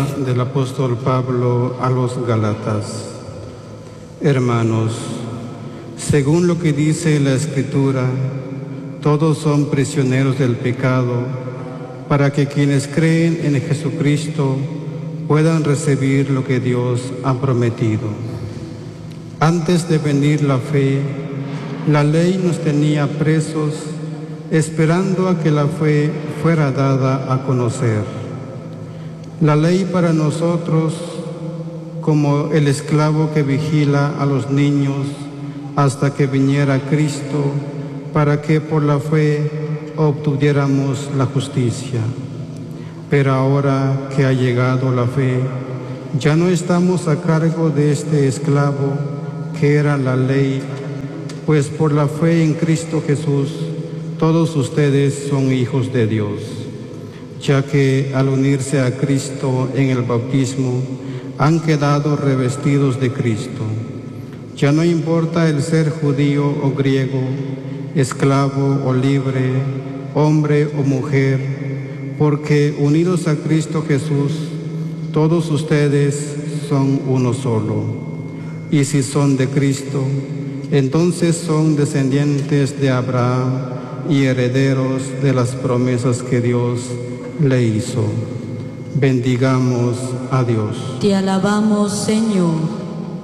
Del apóstol Pablo a los Gálatas. Hermanos, según lo que dice la Escritura, todos son prisioneros del pecado, para que quienes creen en Jesucristo puedan recibir lo que Dios ha prometido. Antes de venir la fe, la ley nos tenía presos, esperando a que la fe fuera dada a conocer. La ley para nosotros, como el esclavo que vigila a los niños hasta que viniera Cristo, para que por la fe obtuviéramos la justicia. Pero ahora que ha llegado la fe, ya no estamos a cargo de este esclavo que era la ley, pues por la fe en Cristo Jesús, todos ustedes son hijos de Dios, ya que al unirse a Cristo en el bautismo, han quedado revestidos de Cristo. Ya no importa el ser judío o griego, esclavo o libre, hombre o mujer, porque unidos a Cristo Jesús, todos ustedes son uno solo. Y si son de Cristo, entonces son descendientes de Abraham y herederos de las promesas que Dios le hizo. Bendigamos a Dios. Te alabamos, Señor.